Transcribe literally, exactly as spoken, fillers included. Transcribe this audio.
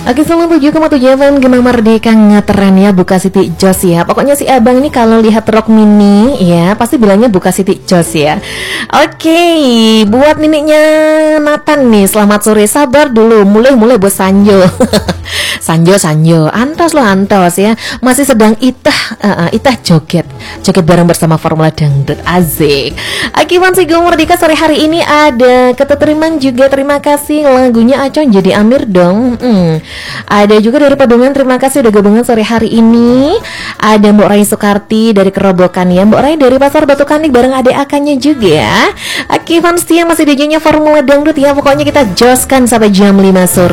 Oke, selamat tujuh koma tujuh F M Gema Merdeka ngetren ya, Buka Siti Jos ya. Pokoknya si abang ini kalau lihat rok mini ya pasti bilangnya Buka Siti Jos ya. Oke, buat niniknya Nathan nih, selamat sore. Sabar dulu, mulai-mulai buat Sanjo. Sanjo, Sanjo, antos loh antos ya. Masih sedang itah, uh, uh, itah joget, joget bareng bersama Formula Dangdut, asik. Akibat si Gema Merdeka sore hari ini ada keterteriman juga, terima kasih lagunya Acon jadi Amir dong. Hmm. Ada juga dari Padungan, terima kasih udah gabungan sore hari ini. Ada Mbak Rai Sukarti dari Kerobokan ya, Mbak Rai dari Pasar Batu Kanik bareng adik akannya juga ya. Aki fans yang masih D J-nya Formula Dangdut ya, pokoknya kita joskan sampai jam lima sore.